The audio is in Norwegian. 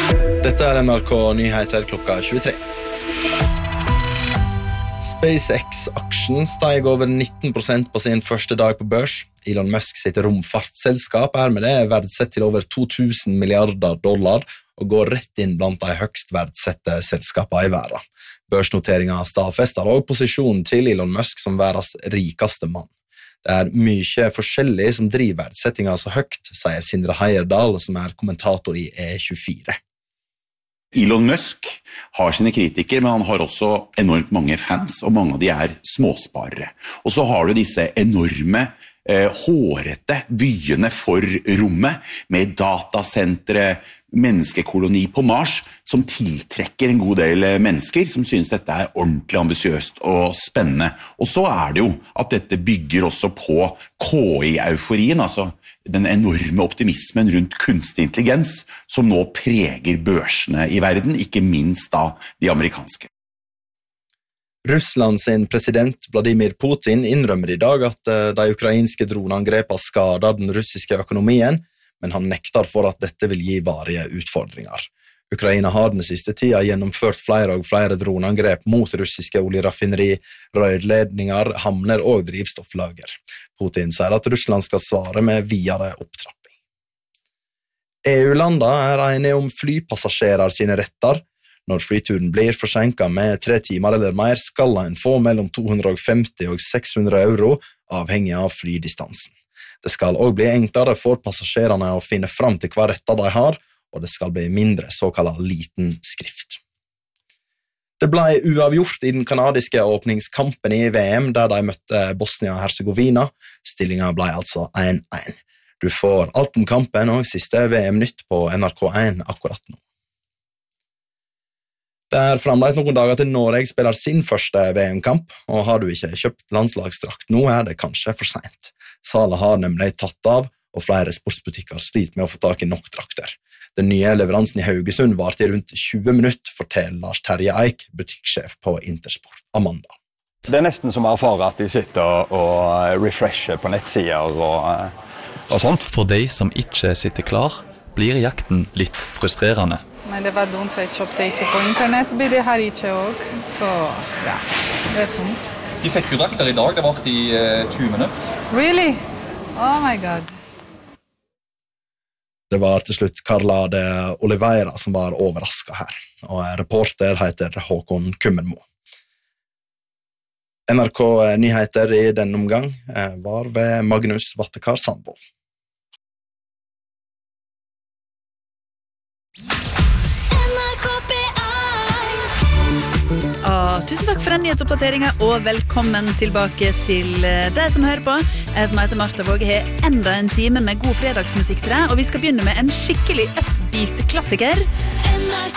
Dette NRK Nyheter klokka 23. SpaceX-aksjen steg over 19% på sin første dag på børs. Elon Musk sitt romfartsselskap med det verdsett til over 2000 milliarder dollar og går rett inn blant de høgst verdsette selskapene i verden. Børsnoteringen stadfester også posisjonen til Elon Musk som verdens rikeste mann. Det mye forskjellig som driver verdsettingen så høyt, sier Sindre Heierdal, som kommentator i E24. Elon Musk har sine kritikere, men han har også enormt mange fans, og mange av de småsparere. Og så har du disse enorme, hårete vyene for rommet, med datasentre, menneskekoloni på Mars, som tiltrekker en god del mennesker, som synes dette ordentlig ambisiøst og spennende. Og så det jo at dette bygger også på KI-euforien, altså den enorme optimismen rundt kunstig intelligens, som nå preger børsene i verden, ikke minst da de amerikanske. Russland sin president Vladimir Putin innrømmer i dag at de ukrainske droneangrepene skader den russiske økonomien, men han nekter for at dette vil gi varige utfordringer. Ukraina har den siste tida gjennomført flere og flere droneangrep mot russiske oljeraffineri, rørledninger, hamner og drivstofflager. Putin sier at Russland skal svare med videre opptrapping. EU-landene enige om flypassasjerer sine retter. Når flyturen blir forsinket med 3 timer eller mer, skal en få mellom 250 og 600 euro, avhengig av flydistansen. Det skal også bli enklere for passasjerene å finne fram til hva retter de har, og det skal bli mindre såkalt liten skrift. Det ble uavgjort i den kanadiske åpningskampen i VM, der de møtte Bosnia-Herzegovina. Stillingen ble altså 1-1. Du får alt om kampen og siste VM-nytt på NRK1 akkurat nå. Det fremdeles noen dager til Norge spiller sin første VM-kamp, og har du ikke kjøpt landslagsdrakt nå, det kanskje for sent. Salet har nemlig tatt av, og flere sportsbutikker sliter med å få tak i nok drakter. Den nye leveransen i Haugesund var til rundt 20 minutter, forteller Lars Terje Eik, butikksjef på Intersport Amanda. Det nesten som å erfare at de sitter og refresher på nettsider og sånt. For de som ikke sitter klar, blir jakten litt frustrerende. Men det var dumt, jeg kjøpte ikke på internett, blir det her ikke også, så ja, det tungt. De fikk jo drakter i dag, det var i 20 minutter. Really? Oh my god. Det var til slutt Carla de Oliveira som var overrasket her, og reporter heter Håkon Kummermo. NRK Nyheter i denne omgang var ved Magnus Vattekar Sandvold. Tusen takk for den nyhetsoppdateringen, og velkommen tilbake til deg som hører på. Jeg som heter Martha Våge har enda en time med god fredagsmusikk til deg, og vi skal begynne med en skikkelig upbeat klassiker. NRK